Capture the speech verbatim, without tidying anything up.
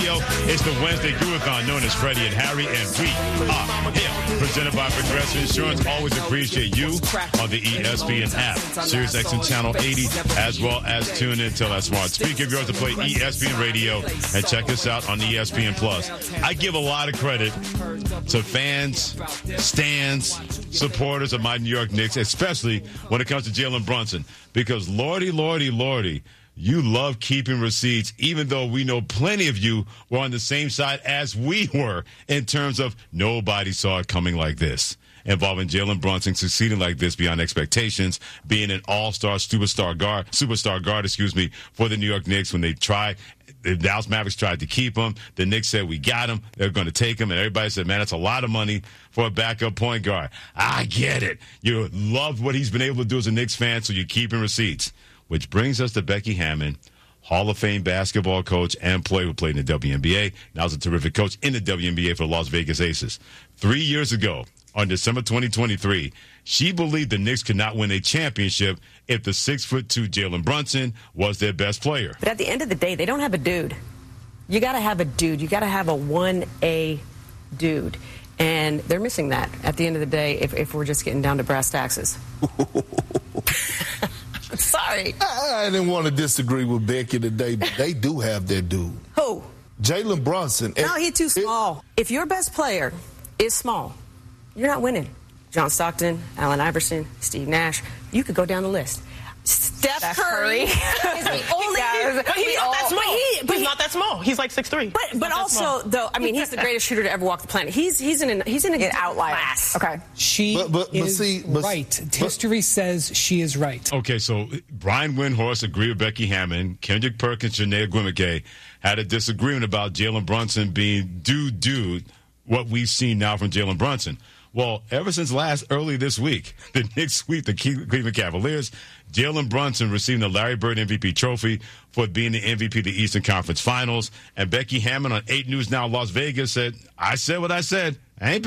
Radio. It's the Wednesday Goodathon known as Freddie and Harry, and we are here. Presented by Progressive Insurance. Always appreciate you on the E S P N app, Sirius X M Channel eighty, as well as tune in till that smart speaker of yours to play E S P N Radio, and check us out on E S P N Plus. I give a lot of credit to fans, stands, supporters of my New York Knicks, especially when it comes to Jalen Brunson, because lordy, lordy, lordy, you love keeping receipts, even though we know plenty of you were on the same side as we were in terms of nobody saw it coming like this, involving Jalen Brunson succeeding like this beyond expectations, being an all-star superstar guard, superstar guard, excuse me, for the New York Knicks when they tried. The Dallas Mavericks tried to keep him. The Knicks said, we got him. They're going to take him. And everybody said, man, that's a lot of money for a backup point guard. I get it. You love what he's been able to do as a Knicks fan, so you're keeping receipts. Which brings us to Becky Hammon, Hall of Fame basketball coach and player who played in the W N B A. Now is a terrific coach in the W N B A for the Las Vegas Aces. Three years ago, on December twenty twenty-three, she believed the Knicks could not win a championship if the six foot two Jalen Brunson was their best player. But at the end of the day, they don't have a dude. You got to have a dude. You got to have a one A dude. And they're missing that at the end of the day if, if we're just getting down to brass taxes. Sorry. I, I didn't want to disagree with Becky today, but they do have their dude. Who? Jalen Brunson. No, he's too small. It, if your best player is small, you're not winning. John Stockton, Allen Iverson, Steve Nash. You could go down the list. Steph, Steph Curry is the only. Yeah, but he's not that small. But he, but he's he, not that small. He's like six three. But but also though, I mean, he's the greatest shooter to ever walk the planet. He's he's in an, he's in an outlier class. Okay. She but, but, but is see, but, right. But, History says she is right. Okay, so Brian Windhorst agreed with Becky Hammon. Kendrick Perkins, Janae Gwimike had a disagreement about Jalen Brunson being dude dude. What we've seen now from Jalen Brunson. Well, ever since last early this week, the Knicks sweep the Cleveland Cavaliers. Jalen Brunson receiving the Larry Bird M V P trophy for being the M V P of the Eastern Conference Finals. And Becky Hammon on eight News Now Las Vegas said, I said what I said. I ain't